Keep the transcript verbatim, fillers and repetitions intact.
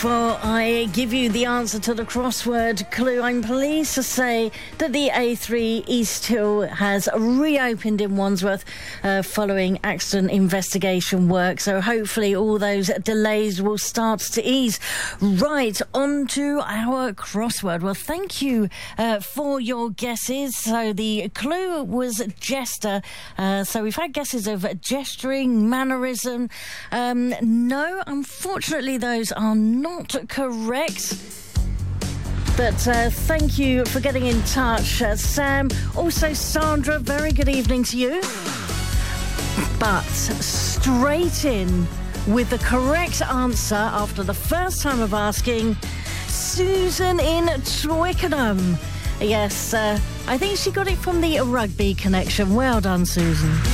Before I give you the answer to the crossword clue, I'm pleased to say that the A three East Hill has reopened in Wandsworth uh, following accident investigation work. So hopefully all those delays will start to ease. Right, on to our crossword. Well, thank you uh, for your guesses. So the clue was jester. Uh, so we've had guesses of gesturing, mannerism. Um, no, unfortunately, those are not correct. But uh, thank you for getting in touch, uh, Sam. Also, Sandra, very good evening to you. But straight in with the correct answer after the first time of asking, Susan in Twickenham. Yes, uh, I think she got it from the rugby connection. Well done, Susan.